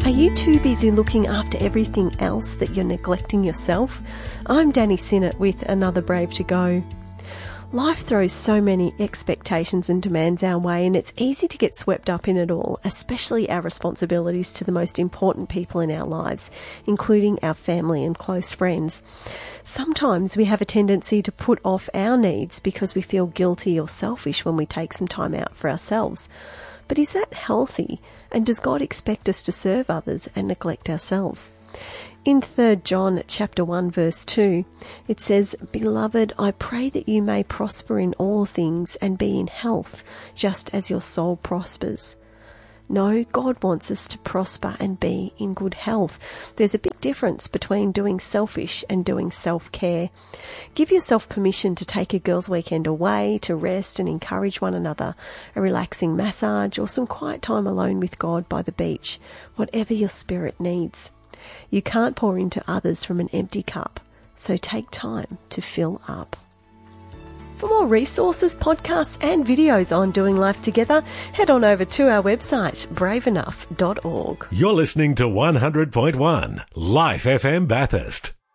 Are you too busy looking after everything else that you're neglecting yourself? I'm Danny Sinnott with another Brave to Go. Life throws so many expectations and demands our way, and it's easy to get swept up in it all, especially our responsibilities to the most important people in our lives, including our family and close friends. Sometimes we have a tendency to put off our needs because we feel guilty or selfish when we take some time out for ourselves. But is that healthy? And does God expect us to serve others and neglect ourselves? In 3 John chapter 1 verse 2, it says, "Beloved, I pray that you may prosper in all things and be in health, just as your soul prospers." No, God wants us to prosper and be in good health. There's a big difference between doing selfish and doing self-care. Give yourself permission to take a girls' weekend away, to rest and encourage one another, a relaxing massage or some quiet time alone with God by the beach, whatever your spirit needs. You can't pour into others from an empty cup, so take time to fill up. For more resources, podcasts and videos on doing life together, head on over to our website, braveenough.org. You're listening to 100.1 Life FM Bathurst.